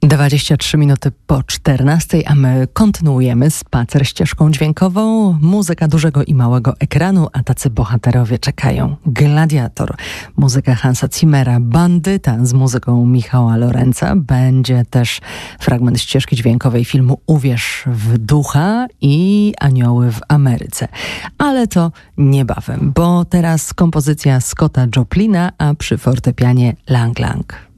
23 minuty po 14, a my kontynuujemy spacer ścieżką dźwiękową. Muzyka dużego i małego ekranu, a tacy bohaterowie czekają. Gladiator, muzyka Hansa Zimmera, Bandyta z muzyką Michała Lorenza. Będzie też fragment ścieżki dźwiękowej filmu Uwierz w ducha i Anioły w Ameryce. Ale to niebawem, bo teraz kompozycja Scotta Joplina, a przy fortepianie Lang Lang.